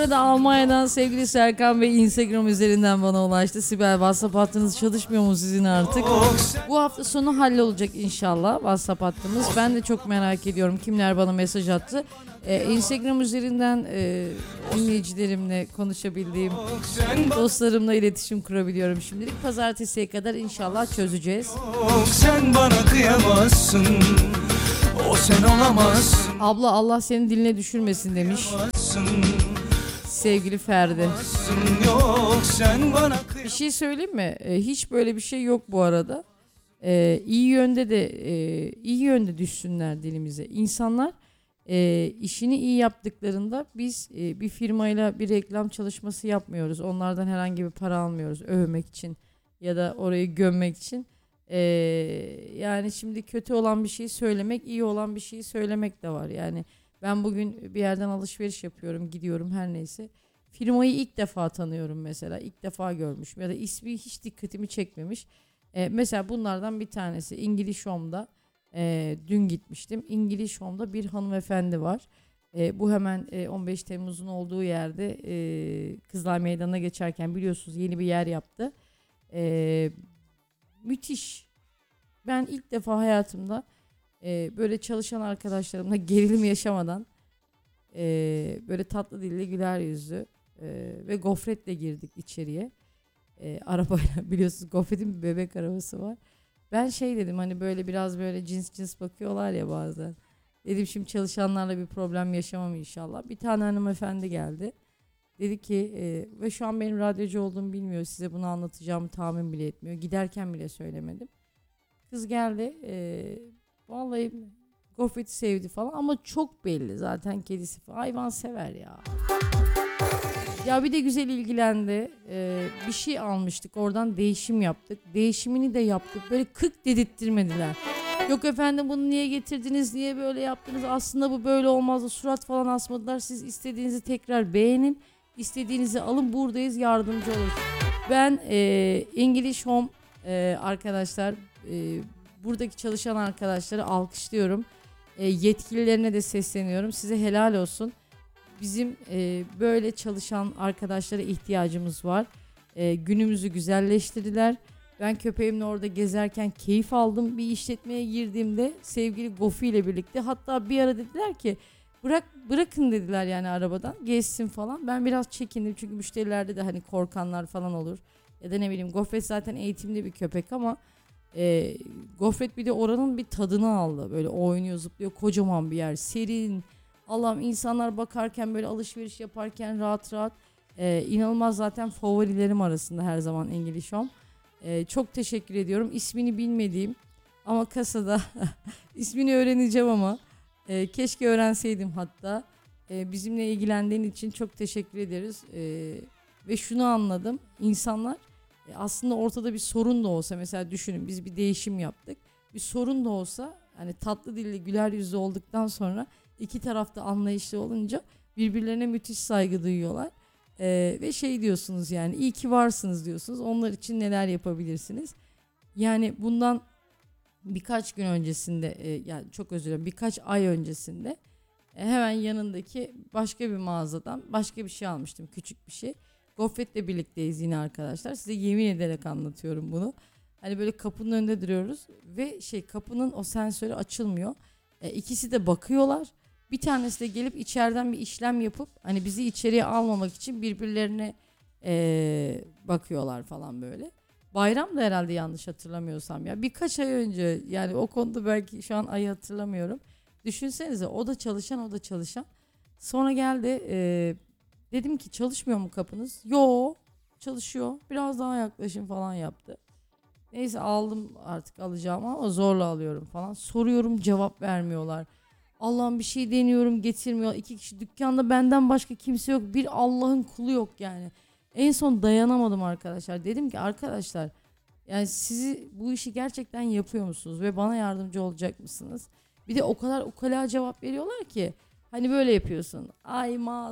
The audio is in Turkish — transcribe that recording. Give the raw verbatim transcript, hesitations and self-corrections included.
arada Almanya'dan sevgili Serkan Bey Instagram üzerinden bana ulaştı. Sibel, WhatsApp hattınız çalışmıyor mu sizin artık? Bu hafta sonu hallolacak inşallah WhatsApp hattımız. Ben de çok merak ediyorum kimler bana mesaj attı. Ee, Instagram üzerinden e, dinleyicilerimle konuşabildiğim, dostlarımla iletişim kurabiliyorum şimdilik. Pazartesiye kadar inşallah çözeceğiz. Sen bana kıyamazsın, o sen olamazsın. Abla Allah senin diline düşürmesin demiş sevgili Ferdi. Yok, sen bana Bir şey söyleyeyim mi? Ee, hiç böyle bir şey yok bu arada. Ee, iyi yönde de e, iyi yönde düşsünler dilimize. İnsanlar e, işini iyi yaptıklarında biz e, bir firmayla bir reklam çalışması yapmıyoruz. Onlardan herhangi bir para almıyoruz övmek için ya da orayı gömmek için. Ee, yani şimdi kötü olan bir şeyi söylemek, iyi olan bir şeyi söylemek de var. Yani ben bugün bir yerden alışveriş yapıyorum, gidiyorum her neyse. Firmayı ilk defa tanıyorum mesela, ilk defa görmüşüm ya da ismi hiç dikkatimi çekmemiş. Ee, mesela bunlardan bir tanesi İngiliz Home'da e, dün gitmiştim. İngiliz Home'da bir hanımefendi var. E, bu hemen e, on beş Temmuz'un olduğu yerde e, Kızılay Meydanı'na geçerken biliyorsunuz yeni bir yer yaptı. E, müthiş. Ben ilk defa hayatımda e, böyle çalışan arkadaşlarımla gerilim yaşamadan e, böyle tatlı dilli güler yüzlü e, ve gofretle girdik içeriye. E, arabayla biliyorsunuz gofretin bir bebek arabası var. Ben şey dedim hani böyle biraz böyle cins cins bakıyorlar ya bazen. Dedim şimdi çalışanlarla bir problem yaşamam inşallah. Bir tane hanımefendi geldi. Dedi ki e, ve şu an benim radyocu olduğumu bilmiyor. Size bunu anlatacağımı tahmin bile etmiyor. Giderken bile söylemedim. Kız geldi. E, vallahi gofreti sevdi falan ama çok belli zaten kedisi falan. Hayvan sever ya. Ya bir de güzel ilgilendi. Ee, bir şey almıştık. Oradan değişim yaptık. Değişimini de yaptık. Böyle kık dedirttirmediler. Yok efendim bunu niye getirdiniz? Niye böyle yaptınız? Aslında bu böyle olmazdı. Surat falan asmadılar. Siz istediğinizi tekrar beğenin. İstediğinizi alın. Buradayız. Yardımcı oluruz. Ben e, English Home e, arkadaşlar e, buradaki çalışan arkadaşları alkışlıyorum. E, yetkililerine de sesleniyorum. Size helal olsun. Bizim e, böyle çalışan arkadaşlara ihtiyacımız var. E, günümüzü güzelleştirdiler. Ben köpeğimle orada gezerken keyif aldım. Bir işletmeye girdiğimde sevgili Gofi ile birlikte hatta bir ara dediler ki bırak bırakın dediler yani arabadan gezsin falan. Ben biraz çekindim çünkü müşterilerde de hani korkanlar falan olur. Ya da ne bileyim Gofret zaten eğitimli bir köpek ama e, Gofret bir de oranın bir tadını aldı. Böyle oynuyor zıplıyor kocaman bir yer serin. Allah'ım insanlar bakarken böyle alışveriş yaparken rahat rahat e, inanılmaz zaten favorilerim arasında her zaman İngiliz Home. E, çok teşekkür ediyorum. İsmini bilmediğim ama kasada ismini öğreneceğim ama e, keşke öğrenseydim hatta. E, bizimle ilgilendiğin için çok teşekkür ederiz. E, ve şunu anladım. İnsanlar e, aslında ortada bir sorun da olsa mesela düşünün biz bir değişim yaptık. Bir sorun da olsa hani tatlı dilli güler yüzlü olduktan sonra İki tarafta anlayışlı olunca birbirlerine müthiş saygı duyuyorlar. Ee, ve şey diyorsunuz yani iyi ki varsınız diyorsunuz. Onlar için neler yapabilirsiniz? Yani bundan birkaç gün öncesinde e, yani çok özür dilerim birkaç ay öncesinde e, hemen yanındaki başka bir mağazadan başka bir şey almıştım. Küçük bir şey. Gofretle birlikteyiz yine arkadaşlar. Size yemin ederek anlatıyorum bunu. Hani böyle kapının önünde duruyoruz ve şey kapının o sensörü açılmıyor. E, ikisi de bakıyorlar. Bir tanesi de gelip içeriden bir işlem yapıp hani bizi içeriye almamak için birbirlerine ee, bakıyorlar falan böyle. Bayram da herhalde yanlış hatırlamıyorsam ya. Birkaç ay önce yani o konuda belki şu an ayı hatırlamıyorum. Düşünsenize o da çalışan o da çalışan. Sonra geldi ee, dedim ki çalışmıyor mu kapınız? Yo çalışıyor biraz daha yaklaşın falan yaptı. Neyse aldım artık alacağım ama zorla alıyorum falan. Soruyorum cevap vermiyorlar. Allah'ım bir şey deniyorum getirmiyor. İki kişi dükkanda benden başka kimse yok. Bir Allah'ın kulu yok yani. En son dayanamadım arkadaşlar. Dedim ki arkadaşlar yani sizi bu işi gerçekten yapıyor musunuz? Ve bana yardımcı olacak mısınız? Bir de o kadar ukala cevap veriyorlar ki. Hani böyle yapıyorsun. Ay ma